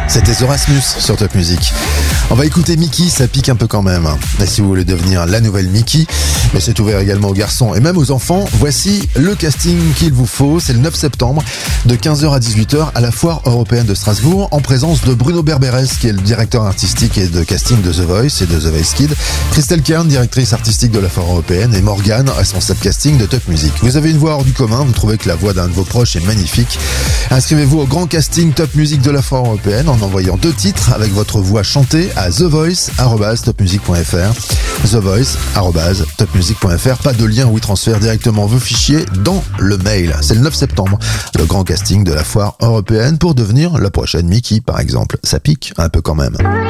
C'était Zorasmus sur Top Music. On va écouter Mickey, ça pique un peu quand même. Et si vous voulez devenir la nouvelle Mickey, mais c'est ouvert également aux garçons et même aux enfants, voici le casting qu'il vous faut. C'est le 9 septembre de 15h à 18h à la Foire Européenne de Strasbourg en présence de Bruno Berberes qui est le directeur artistique et de casting de The Voice et de The Voice Kids, Christelle Kern, directrice artistique de la Foire Européenne et Morgane, responsable casting de Top Music. Vous avez une voix hors du commun, vous trouvez que la voix d'un de vos proches est magnifique. Inscrivez-vous au grand casting Top Music de la Foire Européenne en envoyant 2 titres avec votre voix chantée à thevoice@topmusic.fr. thevoice@topmusic.fr. Pas de lien où il transfère directement vos fichiers dans le mail. C'est le 9 septembre, le grand casting de la Foire Européenne pour devenir la prochaine Mickey par exemple. Ça pique un peu quand même.